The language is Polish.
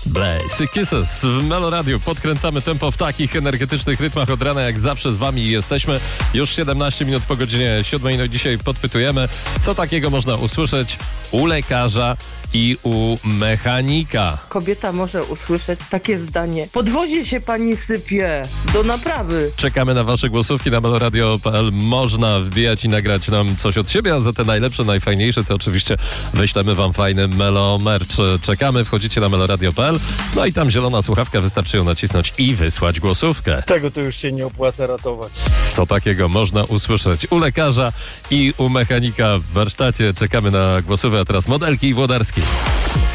Blaze Kisses w Melo Radio. Podkręcamy tempo w takich energetycznych rytmach od rana, jak zawsze z wami jesteśmy. Już 17 minut po godzinie 7. No i dzisiaj podpytujemy, co takiego można usłyszeć u lekarza i u mechanika. Kobieta może usłyszeć takie zdanie: podwozie się pani sypie do naprawy. Czekamy na wasze głosówki na meloradio.pl. Można wbijać i nagrać nam coś od siebie, a za te najlepsze, najfajniejsze to oczywiście wyślemy wam fajny Melo merch. Czekamy, wchodzicie na meloradio.pl, no i tam zielona słuchawka, wystarczy ją nacisnąć i wysłać głosówkę. Tego to już się nie opłaca ratować. Co takiego można usłyszeć u lekarza i u mechanika w warsztacie. Czekamy na głosówkę, a teraz Modelki i Włodarski.